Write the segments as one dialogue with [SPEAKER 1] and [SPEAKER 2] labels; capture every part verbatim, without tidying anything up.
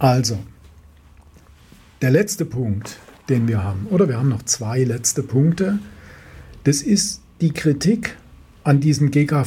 [SPEAKER 1] Also, der letzte Punkt, den wir haben, oder wir haben noch zwei letzte Punkte, das ist die Kritik an diesem G K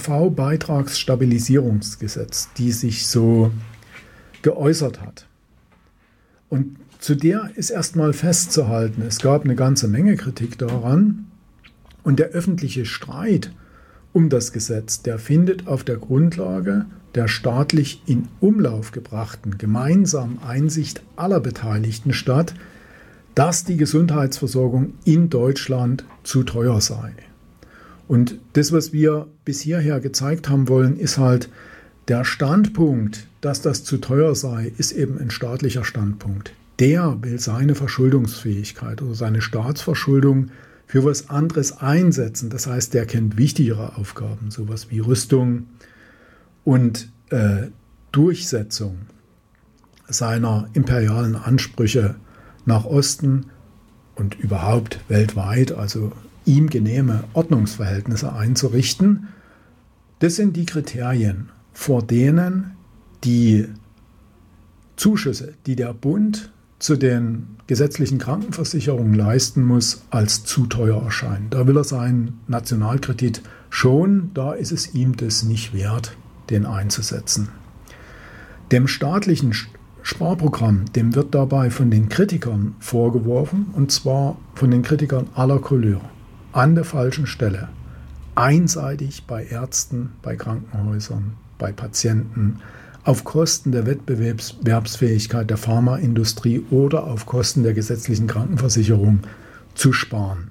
[SPEAKER 1] V-Beitragsstabilisierungsgesetz, die sich so geäußert hat. Und zu der ist erstmal festzuhalten, es gab eine ganze Menge Kritik daran und der öffentliche Streit um das Gesetz, der findet auf der Grundlage der staatlich in Umlauf gebrachten gemeinsamen Einsicht aller Beteiligten statt, dass die Gesundheitsversorgung in Deutschland zu teuer sei. Und das, was wir bis hierher gezeigt haben wollen, ist halt der Standpunkt, dass das zu teuer sei, ist eben ein staatlicher Standpunkt. Der will seine Verschuldungsfähigkeit oder seine Staatsverschuldung für was anderes einsetzen. Das heißt, der kennt wichtigere Aufgaben, sowas wie Rüstung und äh, Durchsetzung seiner imperialen Ansprüche nach Osten und überhaupt weltweit, also ihm genehme Ordnungsverhältnisse einzurichten. Das sind die Kriterien, vor denen die Zuschüsse, die der Bund zu den gesetzlichen Krankenversicherungen leisten muss, als zu teuer erscheinen. Da will er seinen Nationalkredit schon, da ist es ihm das nicht wert, den einzusetzen. Dem staatlichen Sparprogramm, dem wird dabei von den Kritikern vorgeworfen, und zwar von den Kritikern aller Couleur, an der falschen Stelle, einseitig bei Ärzten, bei Krankenhäusern, bei Patienten, auf Kosten der Wettbewerbsfähigkeit der Pharmaindustrie oder auf Kosten der gesetzlichen Krankenversicherung zu sparen.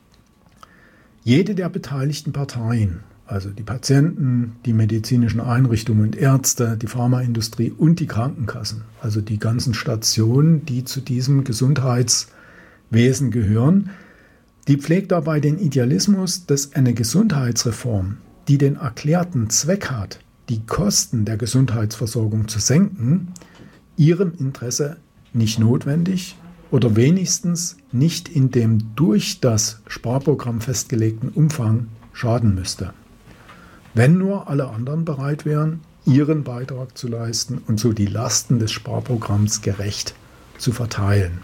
[SPEAKER 1] Jede der beteiligten Parteien, also die Patienten, die medizinischen Einrichtungen und Ärzte, die Pharmaindustrie und die Krankenkassen, also die ganzen Stationen, die zu diesem Gesundheitswesen gehören, die pflegt dabei den Idealismus, dass eine Gesundheitsreform, die den erklärten Zweck hat, die Kosten der Gesundheitsversorgung zu senken, ihrem Interesse nicht notwendig oder wenigstens nicht in dem durch das Sparprogramm festgelegten Umfang schaden müsste. Wenn nur alle anderen bereit wären, ihren Beitrag zu leisten und so die Lasten des Sparprogramms gerecht zu verteilen.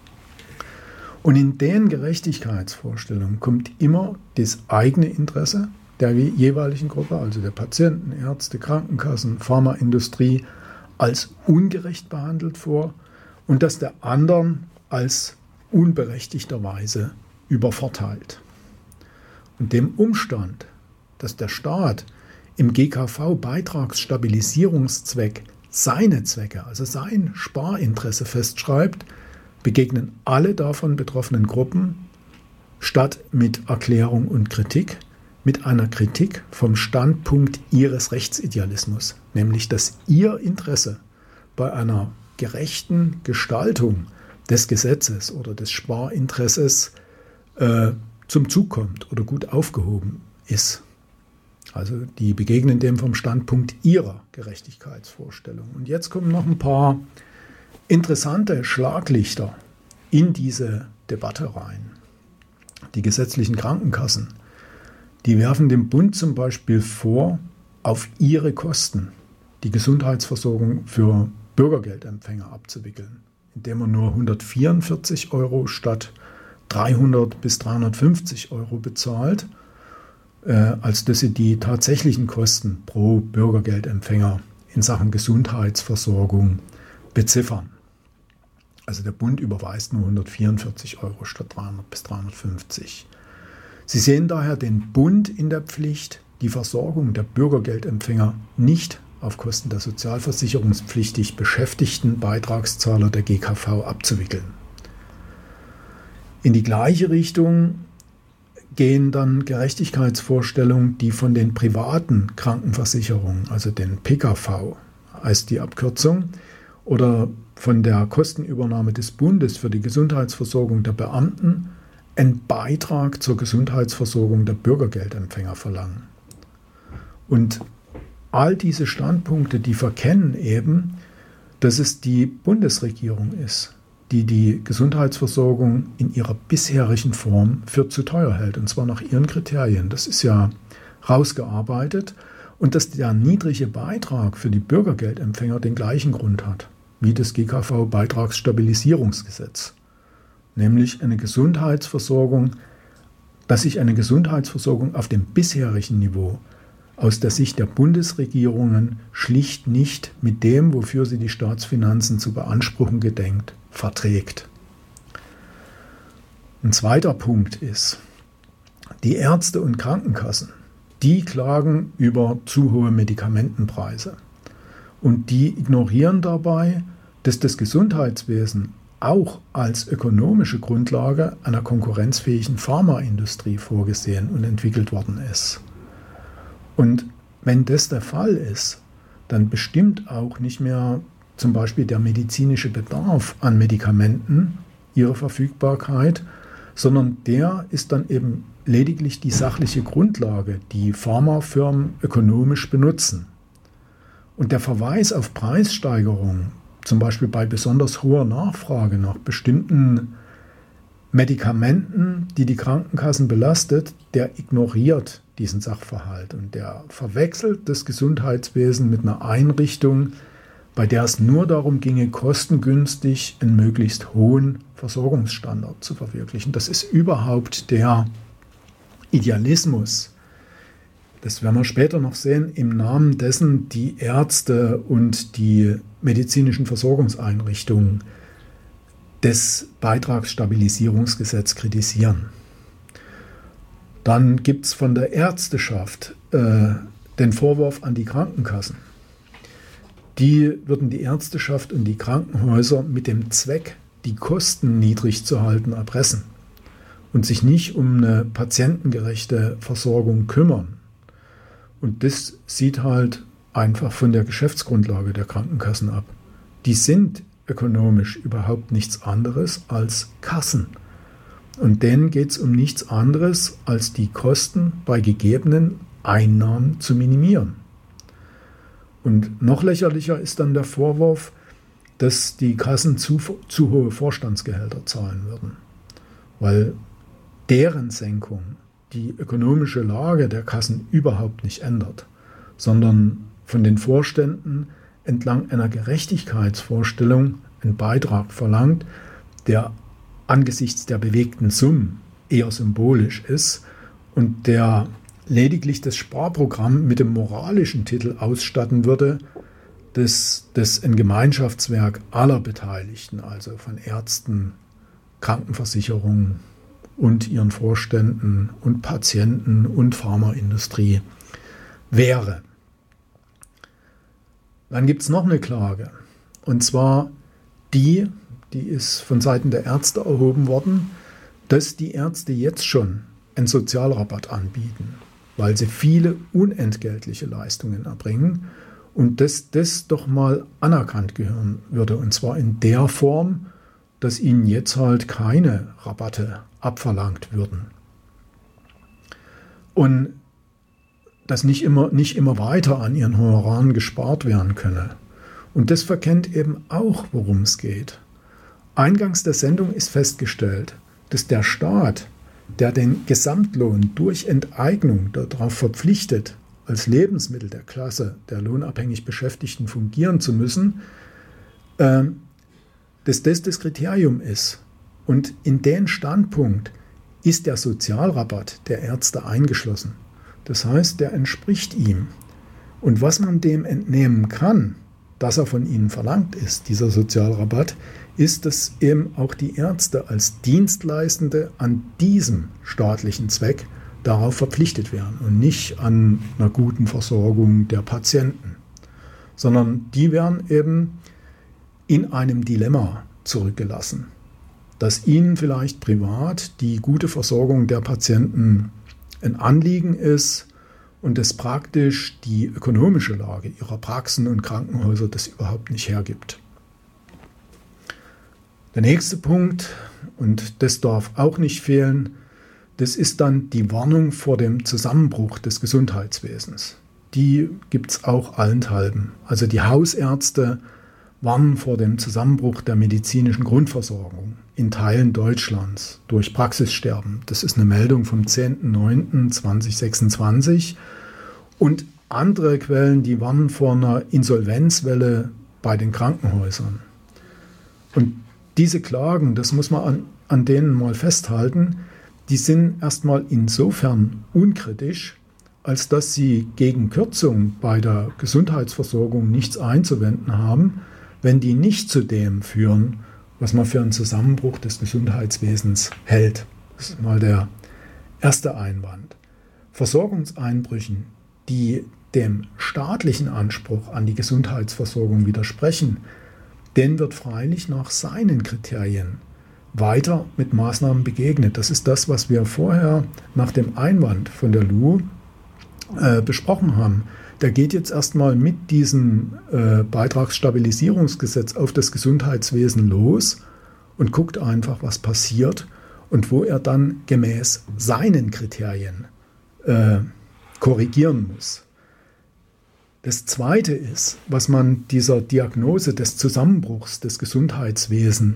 [SPEAKER 1] Und in den Gerechtigkeitsvorstellungen kommt immer das eigene Interesse der jeweiligen Gruppe, also der Patienten, Ärzte, Krankenkassen, Pharmaindustrie, als ungerecht behandelt vor und das der anderen als unberechtigterweise übervorteilt. Und dem Umstand, dass der Staat im G K V-Beitragsstabilisierungszweck seine Zwecke, also sein Sparinteresse festschreibt, begegnen alle davon betroffenen Gruppen statt mit Erklärung und Kritik mit einer Kritik vom Standpunkt ihres Rechtsidealismus, nämlich dass ihr Interesse bei einer gerechten Gestaltung des Gesetzes oder des Sparinteresses äh, zum Zug kommt oder gut aufgehoben ist. Also die begegnen dem vom Standpunkt ihrer Gerechtigkeitsvorstellung. Und jetzt kommen noch ein paar interessante Schlaglichter in diese Debatte rein. Die gesetzlichen Krankenkassen, die werfen dem Bund zum Beispiel vor, auf ihre Kosten die Gesundheitsversorgung für Bürgergeldempfänger abzuwickeln, indem man nur hundertvierundvierzig Euro statt dreihundert bis dreihundertfünfzig Euro bezahlt, äh, als dass sie die tatsächlichen Kosten pro Bürgergeldempfänger in Sachen Gesundheitsversorgung beziffern. Also der Bund überweist nur hundertvierundvierzig Euro statt dreihundert bis dreihundertfünfzig. Sie sehen daher den Bund in der Pflicht, die Versorgung der Bürgergeldempfänger nicht auf Kosten der sozialversicherungspflichtig beschäftigten Beitragszahler der G K V abzuwickeln. In die gleiche Richtung gehen dann Gerechtigkeitsvorstellungen, die von den privaten Krankenversicherungen, also den P K V, heißt die Abkürzung, oder von der Kostenübernahme des Bundes für die Gesundheitsversorgung der Beamten einen Beitrag zur Gesundheitsversorgung der Bürgergeldempfänger verlangen. Und all diese Standpunkte, die verkennen eben, dass es die Bundesregierung ist, die die Gesundheitsversorgung in ihrer bisherigen Form für zu teuer hält, und zwar nach ihren Kriterien. Das ist ja rausgearbeitet, und dass der niedrige Beitrag für die Bürgergeldempfänger den gleichen Grund hat. wie das G K V-Beitragsstabilisierungsgesetz, nämlich eine Gesundheitsversorgung, dass sich eine Gesundheitsversorgung auf dem bisherigen Niveau aus der Sicht der Bundesregierungen schlicht nicht mit dem, wofür sie die Staatsfinanzen zu beanspruchen gedenkt, verträgt. Ein zweiter Punkt ist, die Ärzte und Krankenkassen, die klagen über zu hohe Medikamentenpreise. Und die ignorieren dabei, dass das Gesundheitswesen auch als ökonomische Grundlage einer konkurrenzfähigen Pharmaindustrie vorgesehen und entwickelt worden ist. Und wenn das der Fall ist, dann bestimmt auch nicht mehr zum Beispiel der medizinische Bedarf an Medikamenten ihre Verfügbarkeit, sondern der ist dann eben lediglich die sachliche Grundlage, die Pharmafirmen ökonomisch benutzen. Und der Verweis auf Preissteigerungen, zum Beispiel bei besonders hoher Nachfrage nach bestimmten Medikamenten, die die Krankenkassen belastet, der ignoriert diesen Sachverhalt und der verwechselt das Gesundheitswesen mit einer Einrichtung, bei der es nur darum ginge, kostengünstig einen möglichst hohen Versorgungsstandard zu verwirklichen. Das ist überhaupt der Idealismus, das werden wir später noch sehen, im Namen dessen die Ärzte und die medizinischen Versorgungseinrichtungen des Beitragsstabilisierungsgesetzes kritisieren. Dann gibt es von der Ärzteschaft äh, den Vorwurf an die Krankenkassen. Die würden die Ärzteschaft und die Krankenhäuser mit dem Zweck, die Kosten niedrig zu halten, erpressen und sich nicht um eine patientengerechte Versorgung kümmern. Und das sieht halt einfach von der Geschäftsgrundlage der Krankenkassen ab. Die sind ökonomisch überhaupt nichts anderes als Kassen. Und denen geht es um nichts anderes, als die Kosten bei gegebenen Einnahmen zu minimieren. Und noch lächerlicher ist dann der Vorwurf, dass die Kassen zu, zu hohe Vorstandsgehälter zahlen würden, weil deren Senkung die ökonomische Lage der Kassen überhaupt nicht ändert, sondern von den Vorständen entlang einer Gerechtigkeitsvorstellung einen Beitrag verlangt, der angesichts der bewegten Summen eher symbolisch ist und der lediglich das Sparprogramm mit dem moralischen Titel ausstatten würde, dass das ein Gemeinschaftswerk aller Beteiligten, also von Ärzten, Krankenversicherungen und ihren Vorständen und Patienten und Pharmaindustrie wäre. Dann gibt es noch eine Klage, und zwar die, die ist von Seiten der Ärzte erhoben worden, dass die Ärzte jetzt schon einen Sozialrabatt anbieten, weil sie viele unentgeltliche Leistungen erbringen und dass das doch mal anerkannt gehören würde, und zwar in der Form, dass ihnen jetzt halt keine Rabatte abverlangt würden. Und dass nicht immer, nicht immer weiter an ihren Honoraren gespart werden könne. Und das verkennt eben auch, worum es geht. Eingangs der Sendung ist festgestellt, dass der Staat, der den Gesamtlohn durch Enteignung darauf verpflichtet, als Lebensmittel der Klasse der lohnabhängig Beschäftigten fungieren zu müssen, äh, dass das das Kriterium ist. Und in den Standpunkt ist der Sozialrabatt der Ärzte eingeschlossen. Das heißt, der entspricht ihm. Und was man dem entnehmen kann, dass er von ihnen verlangt ist, dieser Sozialrabatt, ist, dass eben auch die Ärzte als Dienstleistende an diesem staatlichen Zweck darauf verpflichtet werden und nicht an einer guten Versorgung der Patienten, sondern die werden eben in einem Dilemma zurückgelassen, dass ihnen vielleicht privat die gute Versorgung der Patienten ein Anliegen ist und dass praktisch die ökonomische Lage ihrer Praxen und Krankenhäuser das überhaupt nicht hergibt. Der nächste Punkt, und das darf auch nicht fehlen, das ist dann die Warnung vor dem Zusammenbruch des Gesundheitswesens. Die gibt es auch allenthalben. Also die Hausärzte warnen vor dem Zusammenbruch der medizinischen Grundversorgung in Teilen Deutschlands durch Praxissterben. Das ist eine Meldung vom zehnten neunten zweitausendsechsundzwanzig. Und andere Quellen, die warnen vor einer Insolvenzwelle bei den Krankenhäusern. Und diese Klagen, das muss man an, an denen mal festhalten, die sind erstmal insofern unkritisch, als dass sie gegen Kürzung bei der Gesundheitsversorgung nichts einzuwenden haben, wenn die nicht zu dem führen, was man für einen Zusammenbruch des Gesundheitswesens hält. Das ist mal der erste Einwand. Versorgungseinbrüchen, die dem staatlichen Anspruch an die Gesundheitsversorgung widersprechen, denen wird freilich nach seinen Kriterien weiter mit Maßnahmen begegnet. Das ist das, was wir vorher nach dem Einwand von der Lu äh, besprochen haben. Der geht jetzt erstmal mit diesem äh, Beitragsstabilisierungsgesetz auf das Gesundheitswesen los und guckt einfach, was passiert und wo er dann gemäß seinen Kriterien äh, korrigieren muss. Das Zweite ist, was man dieser Diagnose des Zusammenbruchs des Gesundheitswesens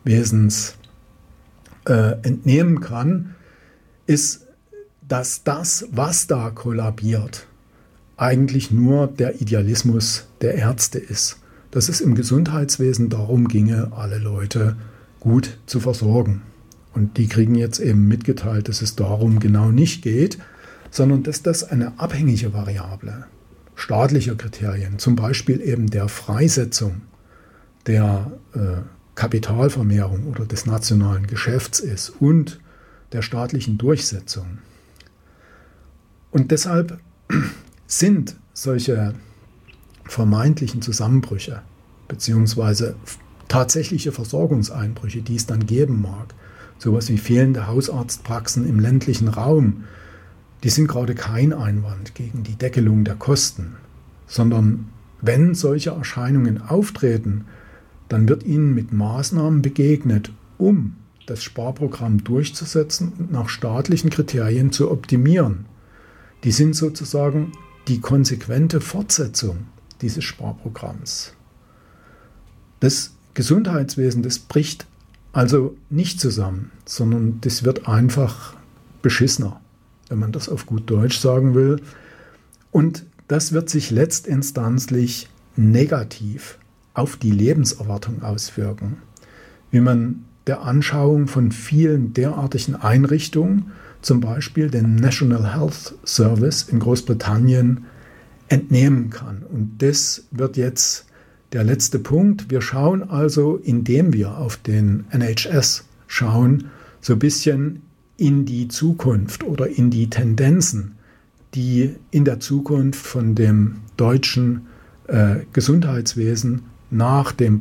[SPEAKER 1] äh, entnehmen kann, ist, dass das, was da kollabiert, eigentlich nur der Idealismus der Ärzte ist. Dass es im Gesundheitswesen darum ginge, alle Leute gut zu versorgen. Und die kriegen jetzt eben mitgeteilt, dass es darum genau nicht geht, sondern dass das eine abhängige Variable staatlicher Kriterien, zum Beispiel eben der Freisetzung der äh, Kapitalvermehrung oder des nationalen Geschäfts ist und der staatlichen Durchsetzung. Und deshalb sind solche vermeintlichen Zusammenbrüche beziehungsweise tatsächliche Versorgungseinbrüche, die es dann geben mag, sowas wie fehlende Hausarztpraxen im ländlichen Raum, die sind gerade kein Einwand gegen die Deckelung der Kosten, sondern wenn solche Erscheinungen auftreten, dann wird ihnen mit Maßnahmen begegnet, um das Sparprogramm durchzusetzen und nach staatlichen Kriterien zu optimieren. Die sind sozusagen die konsequente Fortsetzung dieses Sparprogramms. Das Gesundheitswesen, das bricht also nicht zusammen, sondern das wird einfach beschissener, wenn man das auf gut Deutsch sagen will. Und das wird sich letztinstanzlich negativ auf die Lebenserwartung auswirken, wie man der Anschauung von vielen derartigen Einrichtungen, zum Beispiel den National Health Service in Großbritannien, entnehmen kann. Und das wird jetzt der letzte Punkt. Wir schauen also, indem wir auf den N H S schauen, so ein bisschen in die Zukunft oder in die Tendenzen, die in der Zukunft von dem deutschen äh, Gesundheitswesen nach dem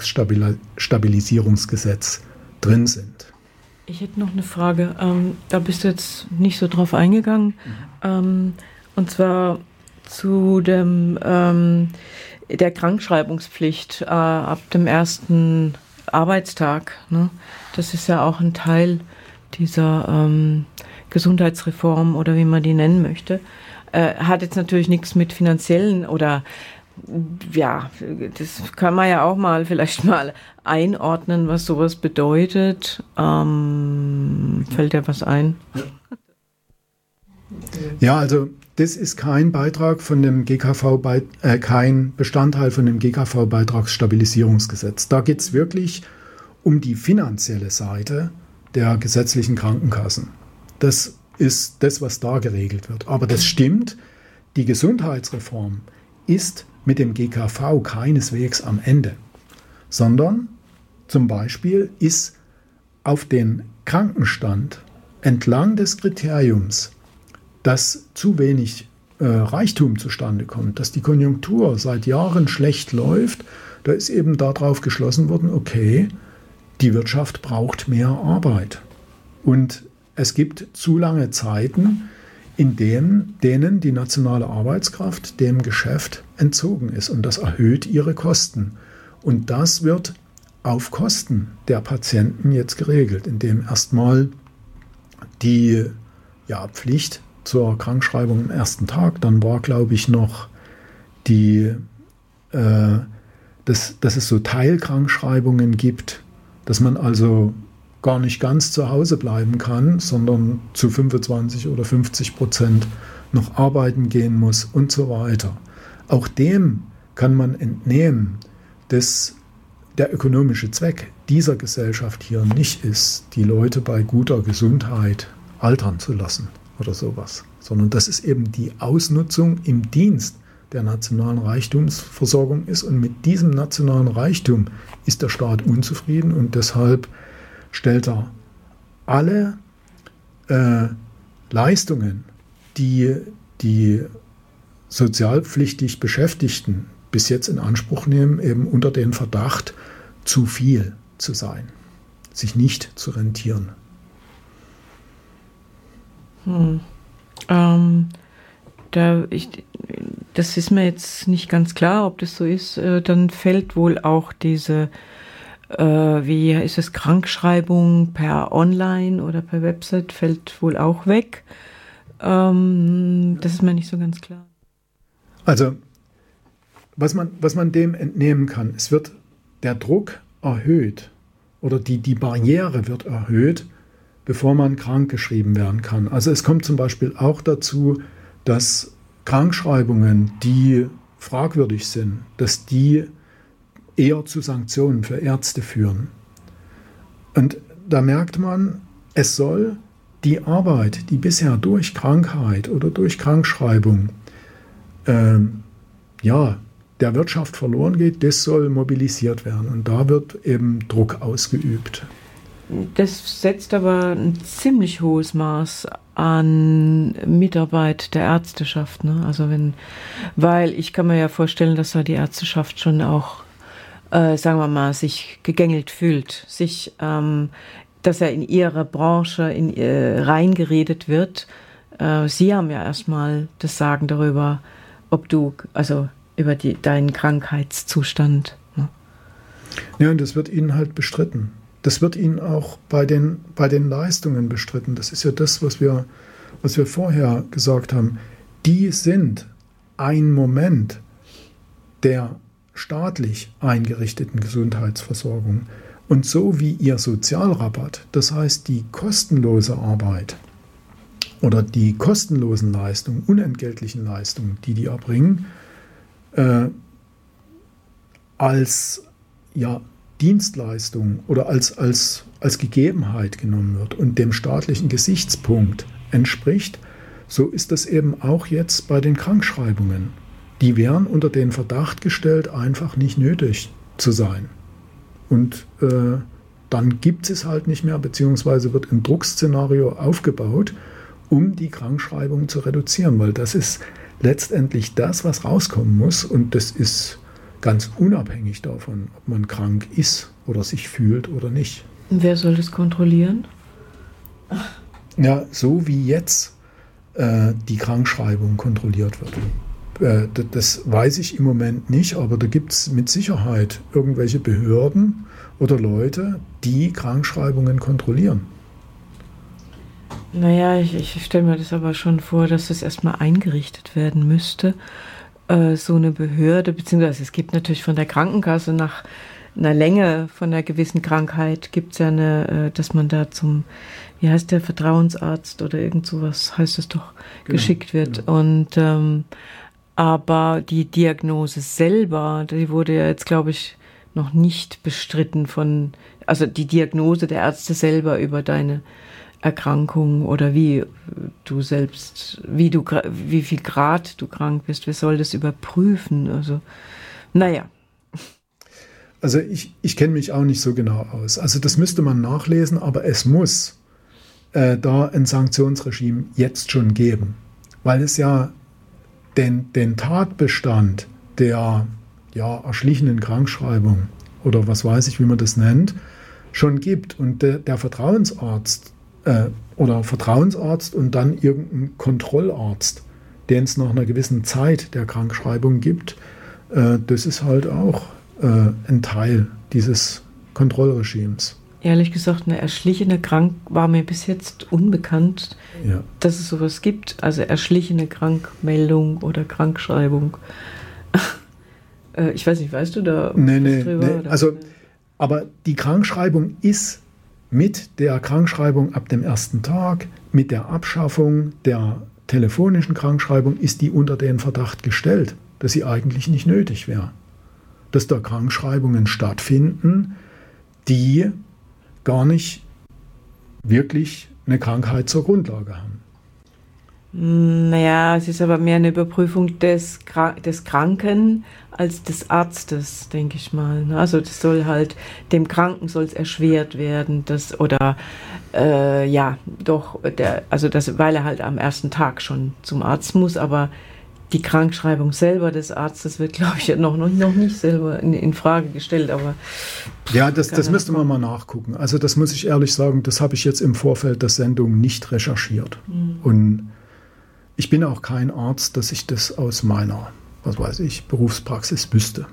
[SPEAKER 1] Beitragsstabilisierungsgesetz drin sind.
[SPEAKER 2] Ich hätte noch eine Frage. Ähm, da bist du jetzt nicht so drauf eingegangen. Mhm. Ähm, und zwar zu dem, ähm, der Krankschreibungspflicht äh, ab dem ersten Arbeitstag. Ne? Das ist ja auch ein Teil dieser ähm, Gesundheitsreform oder wie man die nennen möchte. Äh, hat jetzt natürlich nichts mit finanziellen oder ja, das kann man ja auch mal vielleicht mal einordnen, was sowas bedeutet. Ähm, fällt dir was ein?
[SPEAKER 1] Ja, also das ist kein Beitrag von dem G K V, äh, kein Bestandteil von dem G K V-Beitragsstabilisierungsgesetz. Da geht es wirklich um die finanzielle Seite der gesetzlichen Krankenkassen. Das ist das, was da geregelt wird. Aber das stimmt, die Gesundheitsreform ist mit dem G K V keineswegs am Ende, sondern zum Beispiel ist auf den Krankenstand entlang des Kriteriums, dass zu wenig äh, Reichtum zustande kommt, dass die Konjunktur seit Jahren schlecht läuft, da ist eben darauf geschlossen worden, okay, die Wirtschaft braucht mehr Arbeit. Und es gibt zu lange Zeiten, in denen, denen die nationale Arbeitskraft dem Geschäft entzogen ist. Und das erhöht ihre Kosten. Und das wird auf Kosten der Patienten jetzt geregelt, indem erstmal die ja, Pflicht zur Krankschreibung am ersten Tag, dann war, glaube ich, noch die, äh, dass, dass es so Teilkrankschreibungen gibt, dass man also gar nicht ganz zu Hause bleiben kann, sondern zu fünfundzwanzig oder fünfzig Prozent noch arbeiten gehen muss und so weiter. Auch dem kann man entnehmen, dass der ökonomische Zweck dieser Gesellschaft hier nicht ist, die Leute bei guter Gesundheit altern zu lassen oder sowas, sondern dass es eben die Ausnutzung im Dienst der nationalen Reichtumsversorgung ist. Und mit diesem nationalen Reichtum ist der Staat unzufrieden und deshalb stellt er alle äh, Leistungen, die die sozialpflichtig Beschäftigten bis jetzt in Anspruch nehmen, eben unter den Verdacht, zu viel zu sein, sich nicht zu rentieren.
[SPEAKER 2] Hm. Ähm, da ich, das ist mir jetzt nicht ganz klar, ob das so ist. Äh, dann fällt wohl auch diese, äh, wie ist es, Krankschreibung per Online oder per Website, fällt wohl auch weg. Ähm, das ist mir nicht so ganz klar.
[SPEAKER 1] Also, was man, was man dem entnehmen kann, es wird der Druck erhöht oder die, die Barriere wird erhöht, bevor man krankgeschrieben werden kann. Also es kommt zum Beispiel auch dazu, dass Krankschreibungen, die fragwürdig sind, dass die eher zu Sanktionen für Ärzte führen. Und da merkt man, es soll die Arbeit, die bisher durch Krankheit oder durch Krankschreibung ähm, ja, der Wirtschaft verloren geht, das soll mobilisiert werden. Und da wird eben Druck ausgeübt.
[SPEAKER 2] Das setzt aber ein ziemlich hohes Maß an Mitarbeit der Ärzteschaft, ne? Also wenn, weil ich kann mir ja vorstellen, dass da die Ärzteschaft schon auch, äh, sagen wir mal, sich gegängelt fühlt, sich, ähm, dass er in ihre Branche in, äh, reingeredet wird. Äh, Sie haben ja erstmal das Sagen darüber, ob du, also über die, deinen Krankheitszustand. Ne?
[SPEAKER 1] Ja, und das wird ihnen halt bestritten. Das wird ihnen auch bei den, bei den Leistungen bestritten. Das ist ja das, was wir, was wir vorher gesagt haben. Die sind ein Moment der staatlich eingerichteten Gesundheitsversorgung. Und so wie ihr Sozialrabatt, das heißt die kostenlose Arbeit oder die kostenlosen Leistungen, unentgeltlichen Leistungen, die die erbringen, äh, als ja, Dienstleistung oder als, als, als Gegebenheit genommen wird und dem staatlichen Gesichtspunkt entspricht, so ist das eben auch jetzt bei den Krankschreibungen. Die werden unter den Verdacht gestellt, einfach nicht nötig zu sein. Und äh, dann gibt es halt nicht mehr, beziehungsweise wird ein Druckszenario aufgebaut, um die Krankschreibung zu reduzieren, weil das ist letztendlich das, was rauskommen muss, und das ist ganz unabhängig davon, ob man krank ist oder sich fühlt oder nicht.
[SPEAKER 2] Und wer soll das kontrollieren?
[SPEAKER 1] Ja, so wie jetzt äh, die Krankschreibung kontrolliert wird. Äh, das, das weiß ich im Moment nicht, aber da gibt es mit Sicherheit irgendwelche Behörden oder Leute, die Krankschreibungen kontrollieren.
[SPEAKER 2] Naja, ich, ich stelle mir das aber schon vor, dass das erstmal eingerichtet werden müsste. Äh, so eine Behörde, beziehungsweise es gibt natürlich von der Krankenkasse nach einer Länge von einer gewissen Krankheit, gibt es ja eine, äh, dass man da zum, wie heißt der, Vertrauensarzt oder irgend sowas heißt es doch, genau, geschickt wird. Genau. Und ähm, aber die Diagnose selber, die wurde ja jetzt, glaube ich, noch nicht bestritten von, also die Diagnose der Ärzte selber über deine Erkrankung oder wie du selbst, wie du, wie viel Grad du krank bist, wer soll das überprüfen? Also, naja.
[SPEAKER 1] Also ich, ich kenne mich auch nicht so genau aus. Also das müsste man nachlesen, aber es muss äh, da ein Sanktionsregime jetzt schon geben, weil es ja den, den Tatbestand der ja, erschlichenen Krankschreibung oder was weiß ich, wie man das nennt, schon gibt. Und der, der Vertrauensarzt äh, oder Vertrauensarzt und dann irgendein Kontrollarzt, den es nach einer gewissen Zeit der Krankschreibung gibt, äh, das ist halt auch äh, ein Teil dieses Kontrollregimes.
[SPEAKER 2] Ehrlich gesagt, eine erschlichene Krank war mir bis jetzt unbekannt, ja, dass es sowas gibt. Also erschlichene Krankmeldung oder Krankschreibung. Ich weiß nicht, weißt du da
[SPEAKER 1] nee, nee, drüber? Nee. Also, aber die Krankschreibung ist mit der Krankschreibung ab dem ersten Tag, mit der Abschaffung der telefonischen Krankschreibung, ist die unter den Verdacht gestellt, dass sie eigentlich nicht nötig wäre. dass da Krankschreibungen stattfinden, die gar nicht wirklich eine Krankheit zur Grundlage haben.
[SPEAKER 2] Naja, es ist aber mehr eine Überprüfung des, des Kranken als des Arztes, denke ich mal. Also das soll halt, dem Kranken soll es erschwert werden, das, oder äh, ja, doch, der, also das, weil er halt am ersten Tag schon zum Arzt muss, aber die Krankschreibung selber des Arztes wird, glaube ich, noch, noch, noch nicht selber in, in Frage gestellt. Aber
[SPEAKER 1] ja, das, das müsste man mal nachgucken. Also das muss ich ehrlich sagen, das habe ich jetzt im Vorfeld der Sendung nicht recherchiert. Mhm. Und ich bin auch kein Arzt, dass ich das aus meiner, was weiß ich, Berufspraxis wüsste.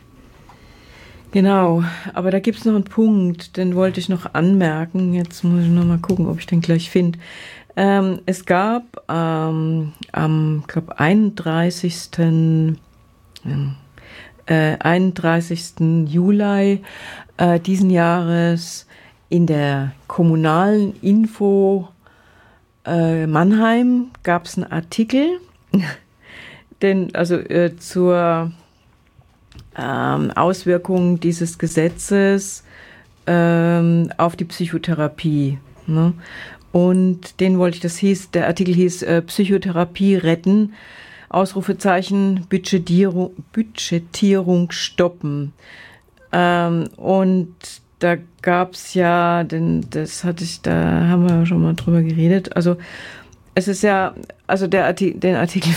[SPEAKER 2] Genau, aber da gibt es noch einen Punkt, den wollte ich noch anmerken. Jetzt muss ich noch mal gucken, ob ich den gleich finde. Ähm, es gab ähm, am, glaube einunddreißigsten Äh, einunddreißigsten Juli äh, diesen Jahres in der kommunalen Info äh, Mannheim gab es einen Artikel, denn also äh, zur ähm, Auswirkung dieses Gesetzes ähm, auf die Psychotherapie. Ne? Und den wollte ich, das hieß, der Artikel hieß äh, Psychotherapie retten, Ausrufezeichen, Budgetierung, Budgetierung stoppen. Ähm, und da gab es ja, denn das hatte ich, da haben wir schon mal drüber geredet. Also es ist ja, also der Artikel, den Artikel,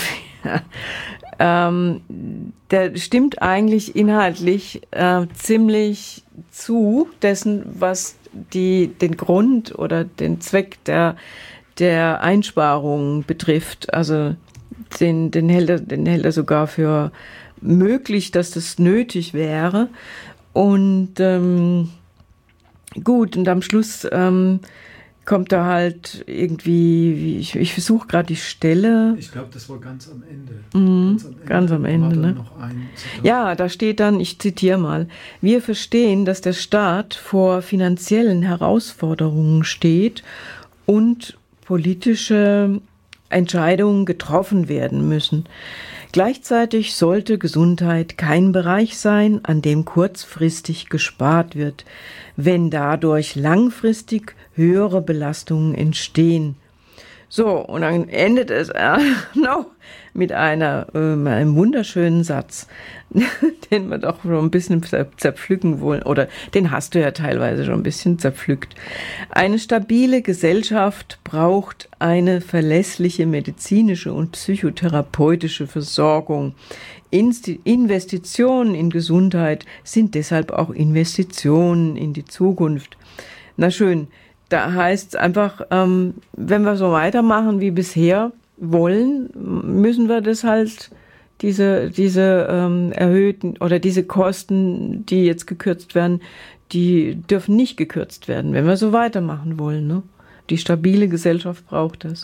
[SPEAKER 2] ähm, der stimmt eigentlich inhaltlich äh, ziemlich zu dessen, was die den Grund oder den Zweck der der Einsparungen betrifft. Also den den hält er, den hält er sogar für möglich, dass das nötig wäre. Und ähm, gut, und am Schluss ähm, kommt da halt irgendwie, wie ich, ich versuche gerade die Stelle.
[SPEAKER 1] Ich glaube, das war ganz am Ende.
[SPEAKER 2] Mhm, ganz am Ende, ganz am Ende ne?
[SPEAKER 1] Noch ein
[SPEAKER 2] ja, da steht dann, ich zitiere mal, wir verstehen, dass der Staat vor finanziellen Herausforderungen steht und politische Entscheidungen getroffen werden müssen. Gleichzeitig sollte Gesundheit kein Bereich sein, an dem kurzfristig gespart wird, wenn dadurch langfristig höhere Belastungen entstehen. So, und dann endet es äh, noch mit einer, äh, einem wunderschönen Satz, den wir doch schon ein bisschen zerpflücken wollen, oder den hast du ja teilweise schon ein bisschen zerpflückt. Eine stabile Gesellschaft braucht eine verlässliche medizinische und psychotherapeutische Versorgung. Investitionen in Gesundheit sind deshalb auch Investitionen in die Zukunft. Na schön. Da heißt es einfach, ähm, wenn wir so weitermachen wie bisher wollen, müssen wir das halt, diese, diese ähm, erhöhten oder diese Kosten, die jetzt gekürzt werden, die dürfen nicht gekürzt werden, wenn wir so weitermachen wollen. Ne? Die stabile Gesellschaft braucht das.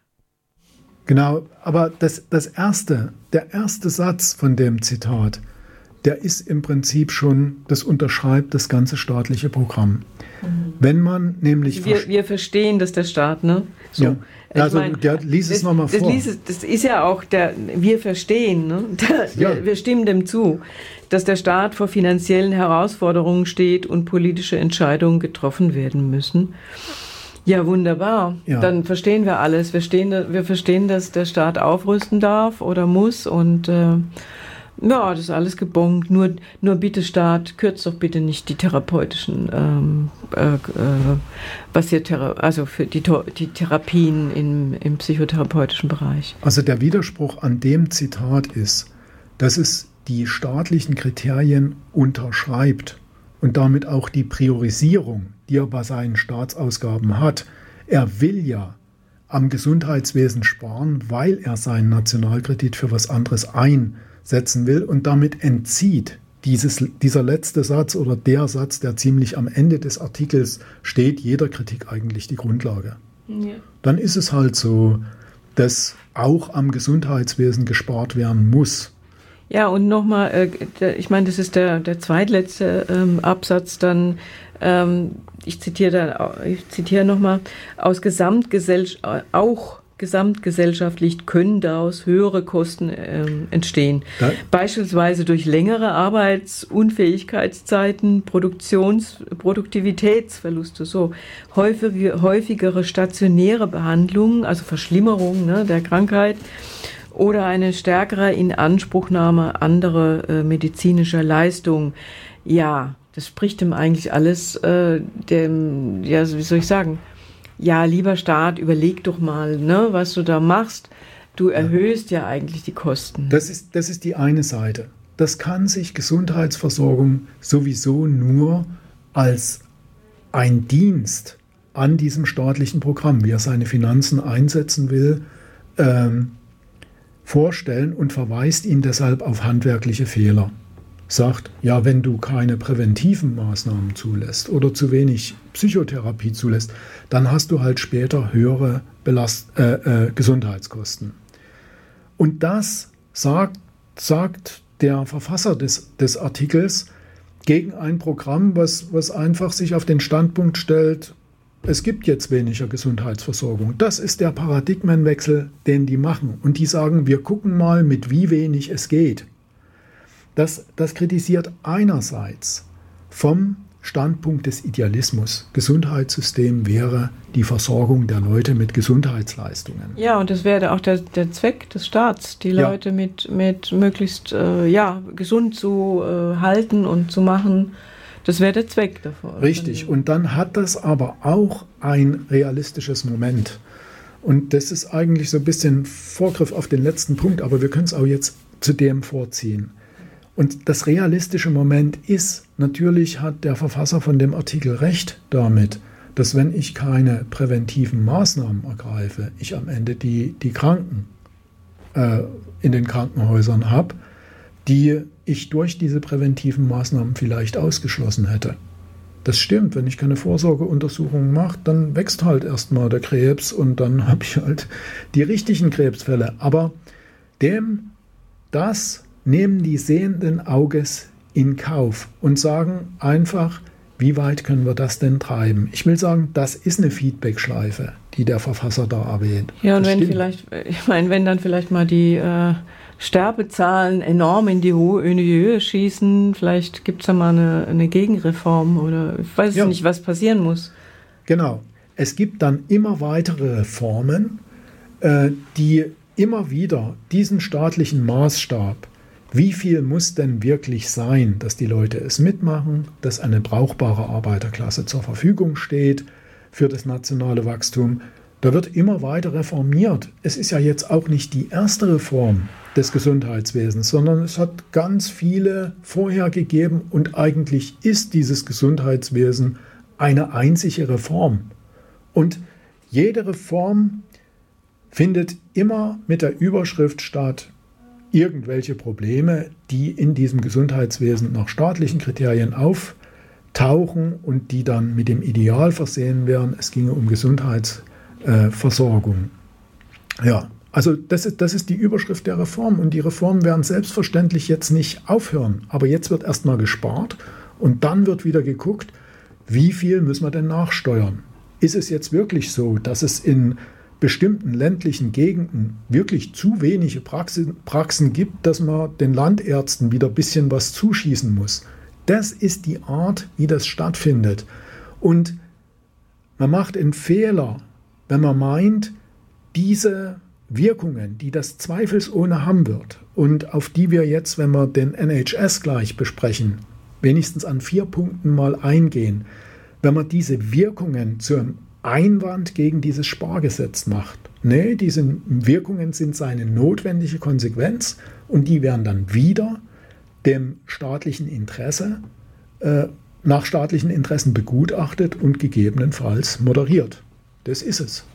[SPEAKER 1] Genau, aber das, das erste, der erste Satz von dem Zitat, der ist im Prinzip schon, das unterschreibt das ganze staatliche Programm. Mhm. Wenn man nämlich...
[SPEAKER 2] Wir, wir verstehen, dass der Staat, ne? So.
[SPEAKER 1] Ja. Also, mein, der, lies es nochmal vor.
[SPEAKER 2] Das, das ist ja auch der, wir verstehen, ne? Der, ja. wir, wir stimmen dem zu, dass der Staat vor finanziellen Herausforderungen steht und politische Entscheidungen getroffen werden müssen. Ja, wunderbar. Ja. Dann verstehen wir alles. Wir, stehen, wir verstehen, dass der Staat aufrüsten darf oder muss und äh, ja, das ist alles gebongt. Nur, nur bitte Staat, kürzt doch bitte nicht die therapeutischen, ähm, äh, äh, was hier Thera- also für die, die Therapien im, im psychotherapeutischen Bereich.
[SPEAKER 1] Also der Widerspruch an dem Zitat ist, dass es die staatlichen Kriterien unterschreibt und damit auch die Priorisierung, die er bei seinen Staatsausgaben hat. Er will ja am Gesundheitswesen sparen, weil er seinen Nationalkredit für was anderes einsetzen will und damit entzieht dieses, dieser letzte Satz oder der Satz, der ziemlich am Ende des Artikels steht, jeder Kritik eigentlich die Grundlage. Ja. Dann ist es halt so, dass auch am Gesundheitswesen gespart werden muss.
[SPEAKER 2] Ja, und nochmal, äh, ich meine, das ist der, der zweitletzte ähm, Absatz, dann, ähm, ich zitiere da, ich zitiere nochmal, aus Gesamtgesell- auch gesamtgesellschaftlich können daraus höhere Kosten äh, entstehen. Ja. Beispielsweise durch längere Arbeitsunfähigkeitszeiten, Produktions-, Produktivitätsverluste, so häufige, häufigere stationäre Behandlungen, also Verschlimmerung, ne, der Krankheit oder eine stärkere Inanspruchnahme anderer äh, medizinischer Leistungen. Ja, das spricht dem eigentlich alles, äh, dem, ja, wie soll ich sagen, ja, lieber Staat, überleg doch mal, ne, was du da machst. Du erhöhst ja, ja eigentlich die Kosten.
[SPEAKER 1] Das ist, das ist die eine Seite. Das kann sich Gesundheitsversorgung sowieso nur als ein Dienst an diesem staatlichen Programm, wie er seine Finanzen einsetzen will, ähm, vorstellen und verweist ihn deshalb auf handwerkliche Fehler. Sagt, ja, wenn du keine präventiven Maßnahmen zulässt oder zu wenig Psychotherapie zulässt, dann hast du halt später höhere Belast- äh, äh, Gesundheitskosten. Und das sagt, sagt der Verfasser des, des Artikels gegen ein Programm, was, was einfach sich auf den Standpunkt stellt, es gibt jetzt weniger Gesundheitsversorgung. Das ist der Paradigmenwechsel, den die machen. Und die sagen, wir gucken mal, mit wie wenig es geht. Das, das kritisiert einerseits vom Standpunkt des Idealismus. Gesundheitssystem wäre die Versorgung der Leute mit Gesundheitsleistungen.
[SPEAKER 2] Ja, und das wäre auch der, der Zweck des Staats, die ja. Leute mit, mit möglichst äh, ja, gesund zu äh, halten und zu machen. Das wäre der Zweck davon.
[SPEAKER 1] Richtig, und dann hat das aber auch ein realistisches Moment. Und das ist eigentlich so ein bisschen Vorgriff auf den letzten Punkt, aber wir können es auch jetzt zu dem vorziehen. Und das realistische Moment ist, natürlich hat der Verfasser von dem Artikel recht damit, dass wenn ich keine präventiven Maßnahmen ergreife, ich am Ende die, die Kranken äh, in den Krankenhäusern habe, die ich durch diese präventiven Maßnahmen vielleicht ausgeschlossen hätte. Das stimmt, wenn ich keine Vorsorgeuntersuchungen mache, dann wächst halt erstmal der Krebs und dann habe ich halt die richtigen Krebsfälle. Aber dem, das nehmen die sehenden Auges in Kauf und sagen einfach, wie weit können wir das denn treiben? Ich will sagen, das ist eine Feedback-Schleife, die der Verfasser da erwähnt.
[SPEAKER 2] Ja, und
[SPEAKER 1] das
[SPEAKER 2] wenn
[SPEAKER 1] stimmt.
[SPEAKER 2] vielleicht, ich meine, wenn dann vielleicht mal die äh, Sterbezahlen enorm in die, Ho- in die Höhe schießen, vielleicht gibt es da mal eine, eine Gegenreform oder ich weiß ja. nicht, was passieren muss.
[SPEAKER 1] Genau. Es gibt dann immer weitere Reformen, äh, die immer wieder diesen staatlichen Maßstab, wie viel muss denn wirklich sein, dass die Leute es mitmachen, dass eine brauchbare Arbeiterklasse zur Verfügung steht für das nationale Wachstum. Da wird immer weiter reformiert. Es ist ja jetzt auch nicht die erste Reform des Gesundheitswesens, sondern es hat ganz viele vorher gegeben und eigentlich ist dieses Gesundheitswesen eine einzige Reform. Und jede Reform findet immer mit der Überschrift statt, irgendwelche Probleme, die in diesem Gesundheitswesen nach staatlichen Kriterien auftauchen und die dann mit dem Ideal versehen werden, es ginge um Gesundheitsversorgung. Äh, ja, also das ist, das ist die Überschrift der Reform und die Reformen werden selbstverständlich jetzt nicht aufhören, aber jetzt wird erstmal gespart und dann wird wieder geguckt, wie viel müssen wir denn nachsteuern? Ist es jetzt wirklich so, dass es in bestimmten ländlichen Gegenden wirklich zu wenige Praxen, Praxen gibt, dass man den Landärzten wieder ein bisschen was zuschießen muss? Das ist die Art, wie das stattfindet. Und man macht einen Fehler, wenn man meint, diese Wirkungen, die das zweifelsohne haben wird und auf die wir jetzt, wenn wir den N H S gleich besprechen, wenigstens an vier Punkten mal eingehen, wenn man diese Wirkungen zu einem Einwand gegen dieses Spargesetz macht. Nee, diese Wirkungen sind seine notwendige Konsequenz und die werden dann wieder dem staatlichen Interesse, äh, nach staatlichen Interessen begutachtet und gegebenenfalls moderiert. Das ist es.